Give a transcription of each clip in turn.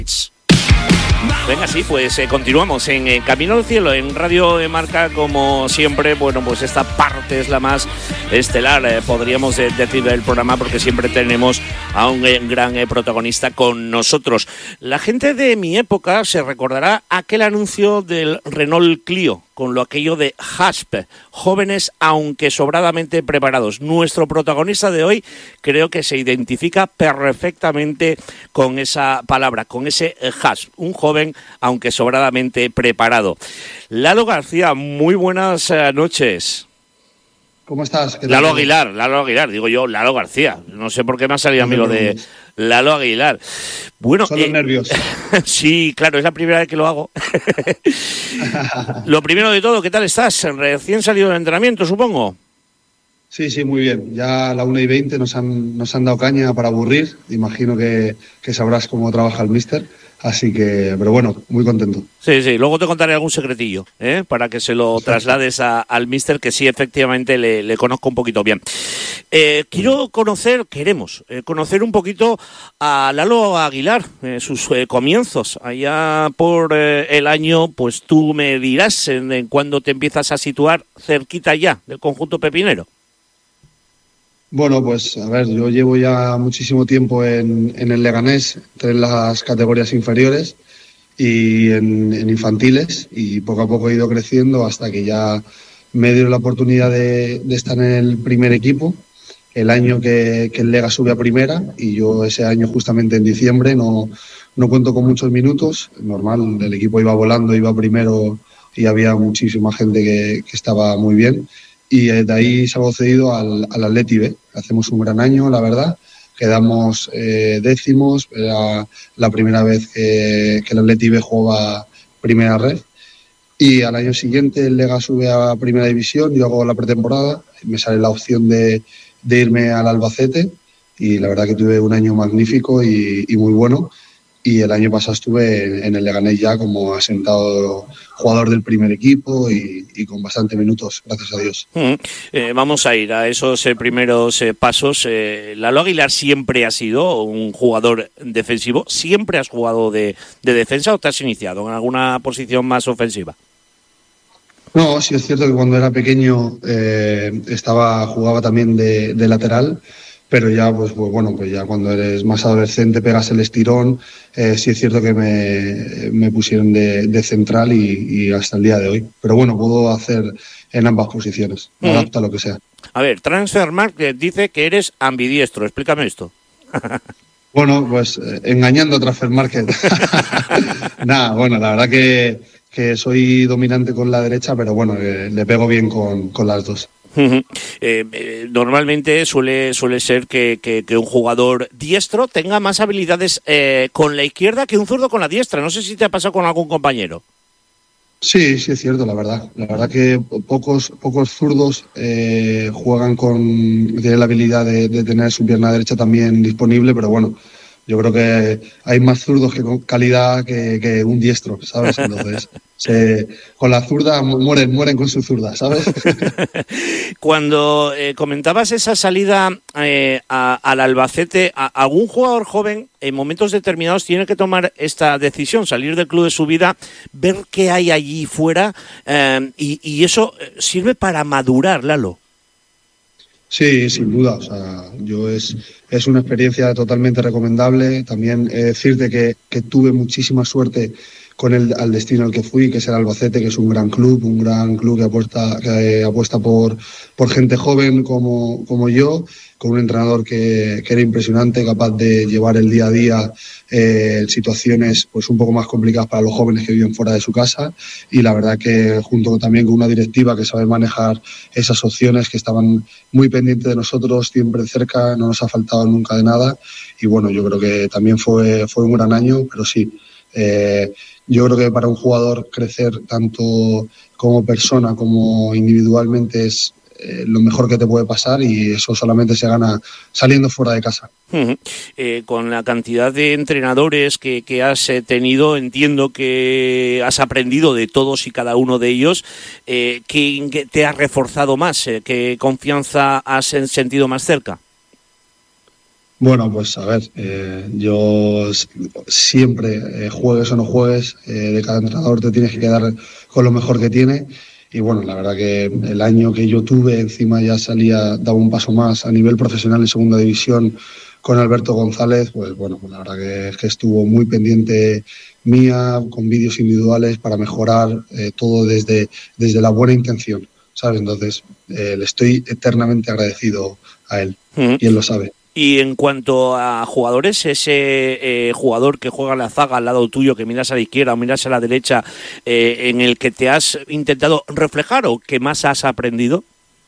Venga, sí, pues continuamos en Camino al Cielo, en Radio Marca, como siempre. Bueno, pues esta parte es la más estelar, podríamos decir, del programa, porque siempre tenemos a un gran protagonista con nosotros. La gente de mi época se recordará aquel anuncio del Renault Clio, con lo aquello de HASP, jóvenes aunque sobradamente preparados. Nuestro protagonista de hoy creo que se identifica perfectamente con esa palabra, con ese HASP, un joven aunque sobradamente preparado. Lalo García, muy buenas noches. ¿Cómo estás? Lalo Aguilar, digo yo, Lalo García. No sé por qué me ha salido a mí lo de Lalo Aguilar. Bueno, son los nervios. Sí, claro, es la primera vez que lo hago. Lo primero de todo, ¿qué tal estás? Recién salido del entrenamiento, supongo. Sí, muy bien. Ya a la 1:20 nos han dado caña para aburrir. Imagino que sabrás cómo trabaja el míster. Así que, pero bueno, muy contento. Sí, luego te contaré algún secretillo, para que se lo traslades al míster, que sí, efectivamente, le conozco un poquito bien. Queremos conocer un poquito a Lalo Aguilar, sus comienzos. Allá por el año, pues tú me dirás en cuándo te empiezas a situar cerquita ya del conjunto pepinero. Bueno, pues a ver, yo llevo ya muchísimo tiempo en el Leganés, en las categorías inferiores y en infantiles, y poco a poco he ido creciendo hasta que ya me dieron la oportunidad de estar en el primer equipo, el año que el Lega sube a primera, y yo ese año justamente en diciembre no cuento con muchos minutos, normal, el equipo iba volando, iba primero y había muchísima gente que estaba muy bien. Y de ahí salgo cedido al Atleti B. Hacemos un gran año, la verdad. Quedamos décimos. Era la primera vez que el Atleti B jugaba primera red. Y al año siguiente el Lega sube a primera división. Yo hago la pretemporada. Me sale la opción de irme al Albacete. Y la verdad que tuve un año magnífico y muy bueno. Y el año pasado estuve en el Leganés ya como asentado jugador del primer equipo y con bastante minutos, gracias a Dios. Vamos a ir a esos primeros pasos. Lalo Aguilar siempre ha sido un jugador defensivo. ¿Siempre has jugado de defensa o te has iniciado en alguna posición más ofensiva? No, sí es cierto que cuando era pequeño jugaba también de lateral. Pero ya, pues bueno, pues ya cuando eres más adolescente pegas el estirón. Sí es cierto que me pusieron de central y hasta el día de hoy. Pero bueno, puedo hacer en ambas posiciones. Me adapto a lo que sea. A ver, Transfermarkt dice que eres ambidiestro. Explícame esto. Bueno, pues engañando a Transfermarkt. Nada, bueno, la verdad que soy dominante con la derecha, pero bueno, le pego bien con las dos. Normalmente suele ser que un jugador diestro tenga más habilidades con la izquierda que un zurdo con la diestra. No sé si te ha pasado con algún compañero. Sí, es cierto, la verdad. La verdad que pocos zurdos tienen la habilidad de tener su pierna derecha también disponible, pero bueno, yo creo que hay más zurdos que con calidad que un diestro, ¿sabes? Entonces, con la zurda mueren con su zurda, ¿sabes? Cuando comentabas esa salida al Albacete, ¿algún jugador joven en momentos determinados tiene que tomar esta decisión, salir del club de su vida, ver qué hay allí fuera, y eso sirve para madurar, Lalo? Sí, sin duda. O sea, es una experiencia totalmente recomendable. También decirte que tuve muchísima suerte con al destino al que fui, que es el Albacete, que es un gran club que apuesta por gente joven como yo, con un entrenador que era impresionante, capaz de llevar el día a día situaciones pues un poco más complicadas para los jóvenes que viven fuera de su casa, y la verdad que junto también con una directiva que sabe manejar esas opciones, que estaban muy pendientes de nosotros, siempre cerca, no nos ha faltado nunca de nada, y bueno, yo creo que también fue un gran año, pero sí, yo creo que para un jugador crecer tanto como persona como individualmente es lo mejor que te puede pasar, y eso solamente se gana saliendo fuera de casa. Con la cantidad de entrenadores que has tenido, entiendo que has aprendido de todos y cada uno de ellos. ¿Qué te ha reforzado más? ¿Qué confianza has sentido más cerca? Bueno, pues a ver, yo siempre, juegues o no juegues, de cada entrenador te tienes que quedar con lo mejor que tiene. Y bueno, la verdad que el año que yo tuve, encima ya daba un paso más a nivel profesional en segunda división con Alberto González, pues bueno, pues la verdad que estuvo muy pendiente mía, con vídeos individuales para mejorar todo desde la buena intención, ¿sabes? Entonces, le estoy eternamente agradecido a él, y él lo sabe. Y en cuanto a jugadores, ese jugador que juega en la zaga al lado tuyo, que miras a la izquierda o miras a la derecha, en el que te has intentado reflejar o que más has aprendido.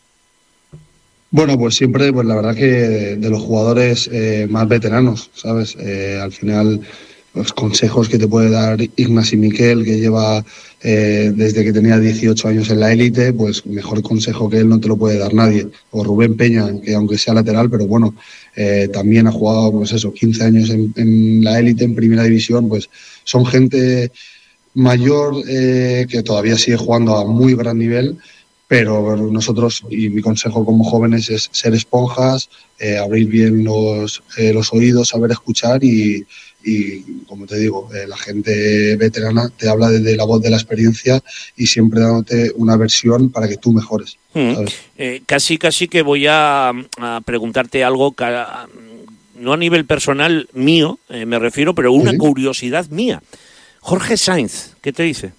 Bueno, pues siempre, pues la verdad que de los jugadores más veteranos, ¿sabes? Al final, los consejos que te puede dar Ignasi Miquel, que lleva desde que tenía 18 años en la élite, pues mejor consejo que él no te lo puede dar nadie. O Rubén Peña, que aunque sea lateral, pero bueno, también ha jugado, pues eso, 15 años en la élite, en primera división, pues son gente mayor que todavía sigue jugando a muy gran nivel. Pero nosotros, y mi consejo como jóvenes es ser esponjas, abrir bien los oídos, saber escuchar y como te digo, la gente veterana te habla desde la voz de la experiencia y siempre dándote una versión para que tú mejores. Casi que voy a preguntarte algo, no a nivel personal mío, me refiero, pero una curiosidad mía. Jorge Sainz, ¿qué te dice?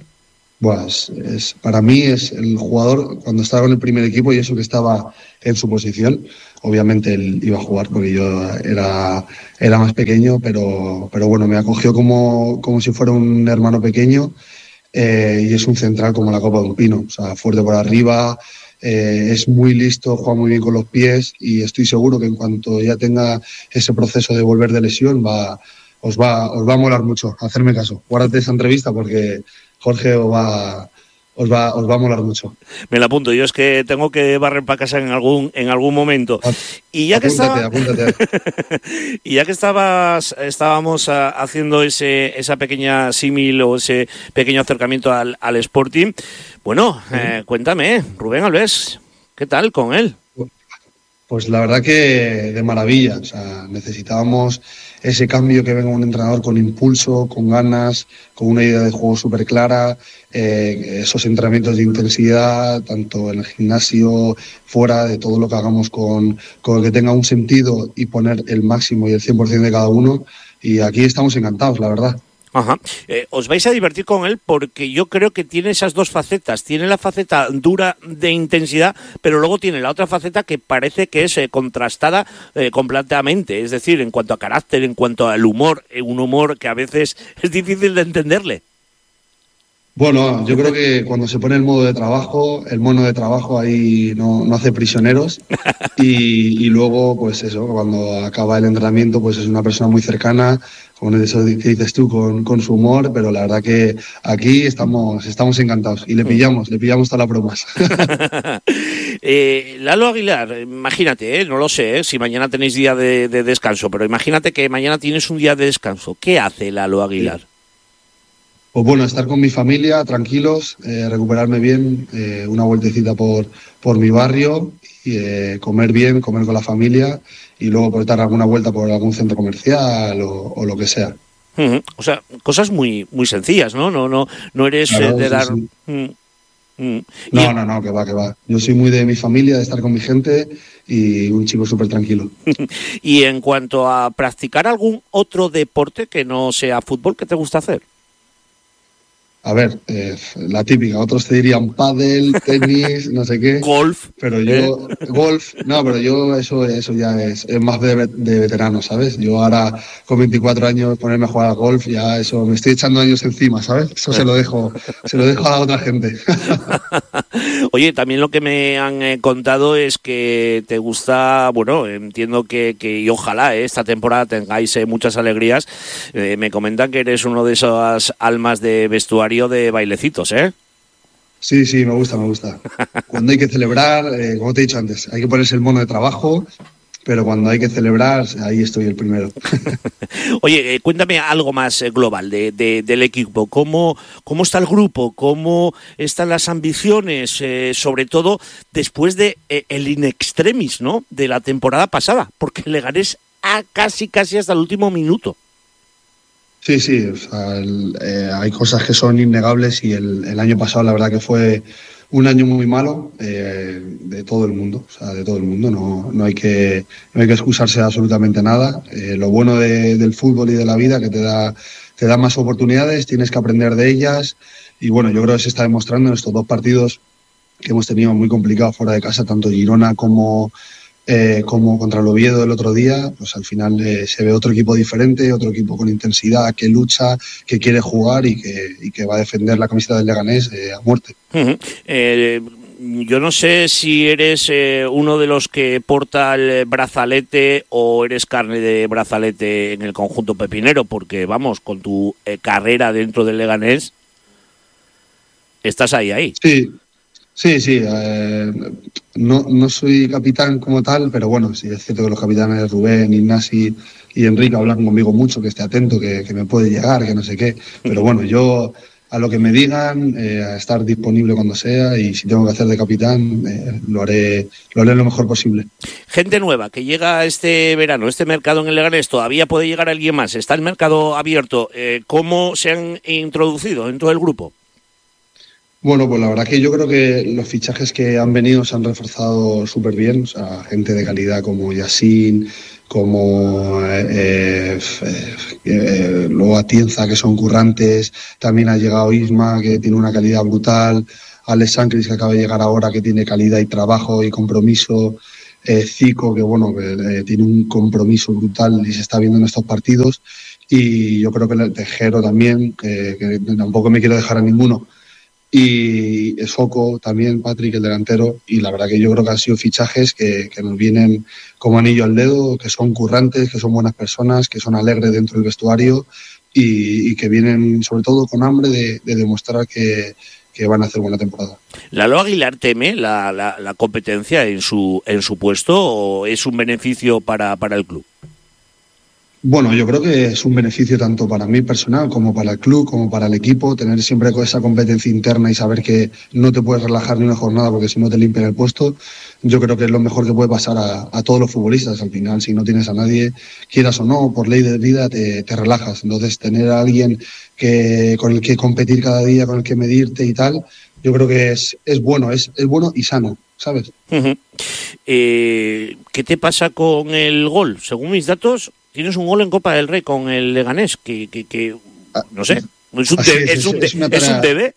Pues para mí es el jugador, cuando estaba en el primer equipo y eso que estaba en su posición, obviamente él iba a jugar porque yo era más pequeño, pero bueno, me acogió como si fuera un hermano pequeño, y es un central como la copa de un pino, o sea, fuerte por arriba, es muy listo, juega muy bien con los pies y estoy seguro que en cuanto ya tenga ese proceso de volver de lesión os va a molar mucho, hacerme caso. Guárdate esa entrevista porque Jorge os va a molar mucho. Me la apunto, yo es que tengo que barrer para casa en algún momento. Y ya apúntate. Y ya que estábamos haciendo esa pequeña símil o ese pequeño acercamiento al Sporting, bueno, cuéntame, Rubén Alves, ¿qué tal con él? Pues la verdad que de maravilla, o sea, necesitábamos ese cambio, que venga un entrenador con impulso, con ganas, con una idea de juego súper clara, esos entrenamientos de intensidad, tanto en el gimnasio, fuera, de todo lo que hagamos con que tenga un sentido y poner el máximo y el 100% de cada uno, y aquí estamos encantados, la verdad. Ajá. Os vais a divertir con él porque yo creo que tiene esas dos facetas. Tiene la faceta dura de intensidad, pero luego tiene la otra faceta que parece que es contrastada completamente. Es decir, en cuanto a carácter, en cuanto al humor, un humor que a veces es difícil de entenderle. Bueno, yo creo que cuando se pone el mono de trabajo ahí no hace prisioneros y luego, pues eso, cuando acaba el entrenamiento, pues es una persona muy cercana, con eso que dices tú, con su humor, pero la verdad que aquí estamos encantados y le pillamos todas las bromas. Lalo Aguilar, imagínate, no lo sé, si mañana tenéis día de descanso, pero imagínate que mañana tienes un día de descanso. ¿Qué hace Lalo Aguilar? Sí. Pues bueno, estar con mi familia, tranquilos, recuperarme bien, una vueltecita por mi barrio, y comer bien, comer con la familia y luego por dar alguna vuelta por algún centro comercial o lo que sea. O sea, cosas muy muy sencillas, ¿no? No eres claro, de dar... Sí. No, que va. Yo soy muy de mi familia, de estar con mi gente y un chico súper tranquilo. Y en cuanto a practicar algún otro deporte que no sea fútbol, ¿qué te gusta hacer? A ver, la típica, otros te dirían pádel, tenis, no sé qué. Golf. Pero yo, golf, no, pero yo eso ya es más de veterano, ¿sabes? Yo ahora con 24 años ponerme a jugar al golf, ya eso, me estoy echando años encima, ¿sabes? Eso se lo dejo a la otra gente. Oye, también lo que me han contado es que te gusta, bueno, entiendo que y ojalá esta temporada tengáis muchas alegrías. Me comentan que eres uno de esas almas de vestuario de bailecitos, ¿eh? Sí, me gusta. Cuando hay que celebrar, como te he dicho antes, hay que ponerse el mono de trabajo, pero cuando hay que celebrar, ahí estoy el primero. Oye, cuéntame algo más global del equipo. ¿Cómo está el grupo? ¿Cómo están las ambiciones? Sobre todo después de el in extremis, ¿no?, de la temporada pasada, porque el Leganés casi hasta el último minuto. Sí, o sea, hay cosas que son innegables y el año pasado la verdad que fue un año muy malo de todo el mundo, o sea, de todo el mundo, no hay que excusarse de absolutamente nada. Lo bueno del fútbol y de la vida que te da más oportunidades, tienes que aprender de ellas y bueno, yo creo que se está demostrando en estos 2 partidos que hemos tenido muy complicados fuera de casa, tanto Girona como contra el Oviedo el otro día, pues al final se ve otro equipo diferente, otro equipo con intensidad, que lucha, que quiere jugar y que va a defender la camiseta del Leganés a muerte. Yo no sé si eres uno de los que porta el brazalete o eres carne de brazalete en el conjunto pepinero, porque vamos, con tu carrera dentro del Leganés, estás ahí. Sí. No soy capitán como tal, pero bueno, sí es cierto que los capitanes Rubén, Ignasi y Enrique hablan conmigo mucho, que esté atento, que me puede llegar, que no sé qué. Pero bueno, yo a lo que me digan, a estar disponible cuando sea y si tengo que hacer de capitán, lo haré lo mejor posible. Gente nueva que llega este verano, este mercado en el Leganés, ¿todavía puede llegar alguien más? ¿Está el mercado abierto? ¿Cómo se han introducido dentro del grupo? Bueno, pues la verdad que yo creo que los fichajes que han venido se han reforzado súper bien, o sea, gente de calidad como Yassin, como luego Atienza, que son currantes, también ha llegado Isma, que tiene una calidad brutal, Alex Sancris, que acaba de llegar ahora, que tiene calidad y trabajo y compromiso, Zico, que bueno, que tiene un compromiso brutal y se está viendo en estos partidos, y yo creo que el Tejero también, que tampoco me quiero dejar a ninguno, y Soko también, Patrick, el delantero, y la verdad que yo creo que han sido fichajes que nos vienen como anillo al dedo, que son currantes, que son buenas personas, que son alegres dentro del vestuario y que vienen sobre todo con hambre de demostrar que van a hacer buena temporada. ¿Lalo Aguilar teme la competencia en su puesto o es un beneficio para el club? Bueno, yo creo que es un beneficio tanto para mí personal como para el club, como para el equipo, tener siempre esa competencia interna y saber que no te puedes relajar ni una jornada porque si no te limpian el puesto. Yo creo que es lo mejor que puede pasar a todos los futbolistas. Al final, si no tienes a nadie, quieras o no, por ley de vida te relajas. Entonces, tener a alguien con el que competir cada día, con el que medirte y tal, yo creo que es bueno, es bueno y sano, ¿sabes? Uh-huh. ¿Qué te pasa con el gol? Según mis datos, tienes un gol en Copa del Rey con el Leganés, que no sé, es un debe.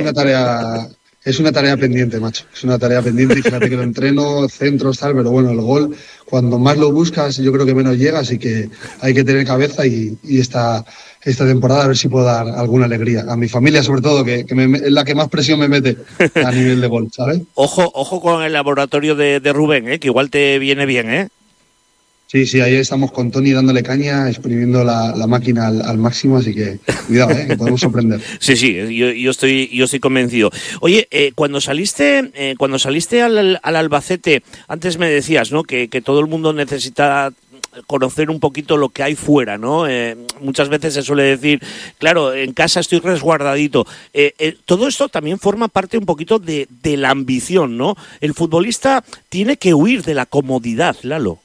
Es una tarea pendiente, macho. Es una tarea pendiente y fíjate que lo entreno, centros, tal, pero bueno, el gol, cuando más lo buscas, yo creo que menos llega, así que hay que tener cabeza y esta temporada a ver si puedo dar alguna alegría. A mi familia, sobre todo, que es la que más presión me mete a nivel de gol, ¿sabes? Ojo con el laboratorio de Rubén, que igual te viene bien, ¿eh? Sí, ahí estamos con Tony dándole caña, exprimiendo la máquina al máximo, así que cuidado, que podemos sorprender. Sí, yo estoy convencido. Oye, cuando saliste al Albacete, antes me decías, ¿no? Que todo el mundo necesita conocer un poquito lo que hay fuera, ¿no? Muchas veces se suele decir, claro, en casa estoy resguardadito. Todo esto también forma parte un poquito de la ambición, ¿no? El futbolista tiene que huir de la comodidad, Lalo.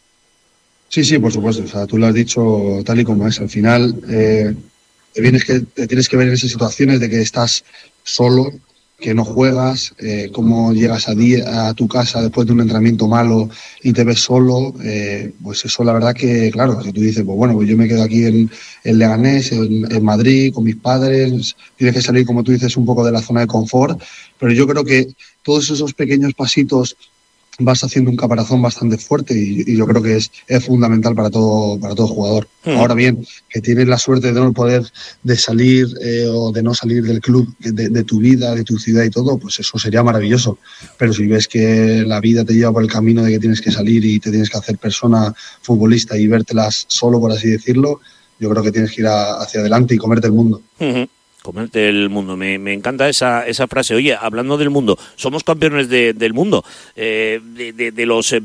Sí, por supuesto. O sea, tú lo has dicho tal y como es. Al final te tienes que ver en esas situaciones de que estás solo, que no juegas, cómo llegas a tu casa después de un entrenamiento malo y te ves solo. Pues eso, la verdad que, claro, si tú dices, pues bueno, pues yo me quedo aquí en Leganés, en Madrid, con mis padres, tienes que salir, como tú dices, un poco de la zona de confort. Pero yo creo que todos esos pequeños pasitos vas haciendo un caparazón bastante fuerte y yo creo que es fundamental para todo jugador. Ahora bien, que tienes la suerte de no poder de salir o de no salir del club, de tu vida, de tu ciudad y todo, pues eso sería maravilloso. Pero si ves que la vida te lleva por el camino de que tienes que salir y te tienes que hacer persona futbolista y vértelas solo, por así decirlo, yo creo que tienes que ir hacia adelante y comerte el mundo. Uh-huh. Comerte el mundo, me encanta esa frase. Oye, hablando del mundo, somos campeones del mundo. De los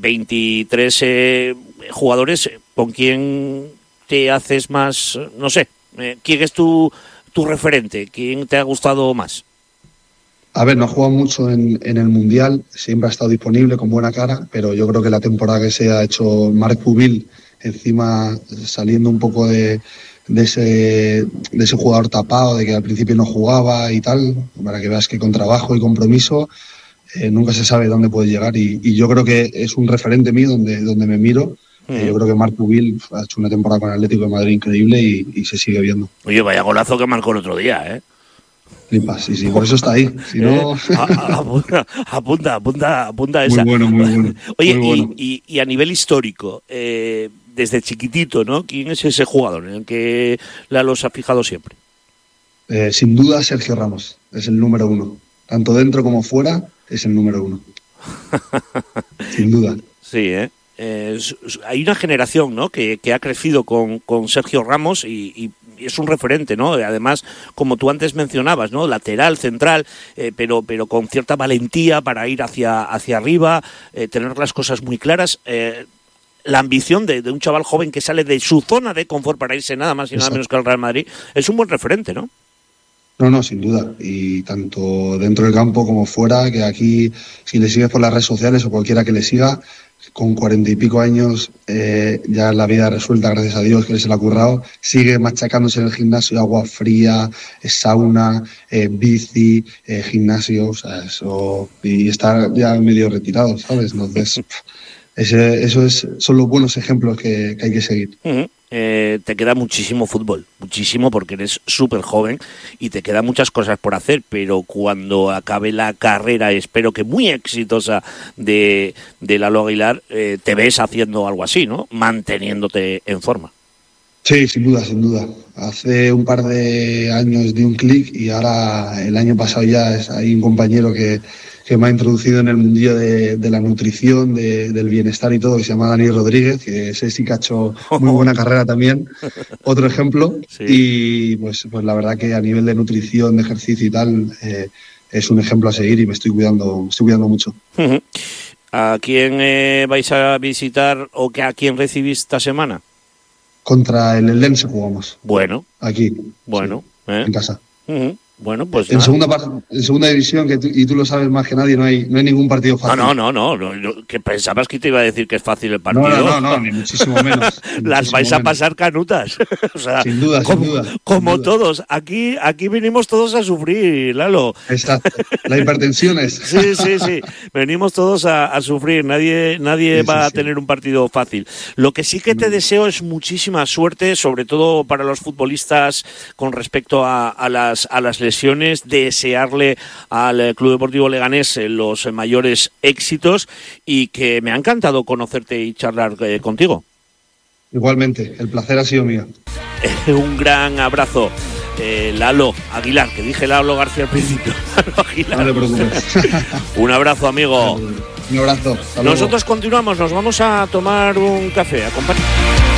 23 jugadores, ¿con quién te haces más? No sé, ¿quién es tu referente? ¿Quién te ha gustado más? A ver, no ha jugado mucho en el Mundial, siempre ha estado disponible con buena cara, pero yo creo que la temporada que se ha hecho Marc Pubil encima saliendo un poco de ese jugador tapado, de que al principio no jugaba y tal, para que veas que con trabajo y compromiso nunca se sabe dónde puede llegar, y yo creo que es un referente mío donde me miro. Yo creo que Marc Pubil ha hecho una temporada con el Atlético de Madrid increíble y se sigue viendo. Oye, vaya golazo que marcó el otro día, ¿eh? Flipas, sí, por eso está ahí. Si no... apunta esa. Muy bueno. Oye, muy bueno. Y a nivel histórico, desde chiquitito, ¿no? ¿Quién es ese jugador en el que Lalo se ha fijado siempre? Sin duda, Sergio Ramos es el número 1. Tanto dentro como fuera, es el número 1. Sin duda. Sí, ¿eh? Hay una generación, ¿no?, que ha crecido con Sergio Ramos y es un referente, ¿no? Además, como tú antes mencionabas, ¿no? Lateral, central, pero con cierta valentía para ir hacia arriba, tener las cosas muy claras. La ambición de un chaval joven que sale de su zona de confort para irse nada más y nada menos que al Real Madrid es un buen referente, ¿no? No, sin duda. Y tanto dentro del campo como fuera, que aquí, si le sigues por las redes sociales o cualquiera que le siga, con 40 y pico años, ya la vida resuelta, gracias a Dios, que él se la ha currado, sigue machacándose en el gimnasio, agua fría, sauna, bici, gimnasio, o sea, eso, y está ya medio retirado, ¿sabes? Entonces, son los buenos ejemplos que hay que seguir. Te queda muchísimo fútbol, muchísimo, porque eres súper joven y te quedan muchas cosas por hacer, pero cuando acabe la carrera, espero que muy exitosa, de Lalo Aguilar, te ves haciendo algo así, ¿no? Manteniéndote en forma. Sí, sin duda. Hace un par de años di un clic y ahora el año pasado ya hay un compañero que me ha introducido en el mundillo de la nutrición, del bienestar y todo, que se llama Dani Rodríguez, que ese sí que ha hecho muy buena carrera también. Otro ejemplo. Sí. Y pues la verdad que a nivel de nutrición, de ejercicio y tal, es un ejemplo a seguir y me estoy cuidando mucho. ¿A quién vais a visitar o a quién recibís esta semana? Contra el Eldense jugamos. Bueno. Aquí. Bueno. Sí, en casa. Bueno, pues en segunda división, y tú lo sabes más que nadie, no hay ningún partido fácil. No, que pensabas que te iba a decir que es fácil el partido. No, ni muchísimo menos. Las vais a pasar canutas. O sea, sin duda. Todos. Aquí venimos todos a sufrir, Lalo. Exacto. La hipertensión es. Sí. Venimos todos a sufrir. Nadie va a tener un partido fácil. Lo que sí que te deseo es muchísima suerte, sobre todo para los futbolistas, con respecto a las lesiones, desearle al Club Deportivo Leganés los mayores éxitos y que me ha encantado conocerte y charlar contigo. Igualmente, el placer ha sido mío. Un gran abrazo. Lalo Aguilar, que dije Lalo García al principio. Lalo Aguilar. No te preocupes. Un abrazo, amigo. Un abrazo. Nosotros continuamos, nos vamos a tomar un café, acompañados.